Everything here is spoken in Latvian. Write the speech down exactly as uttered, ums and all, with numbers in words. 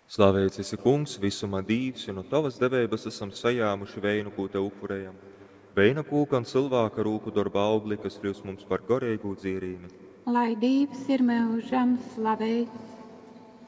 Slavēts esi, Kungs, visumā dīvs, jo no tavas devības esam sajāmuši veinu, ko te upurējam. Veina kūka un cilvēka rūku darba augli, kas kļūst mums par gorīgu dzīrīmi. Lai Dievs ir mūžam slavēts.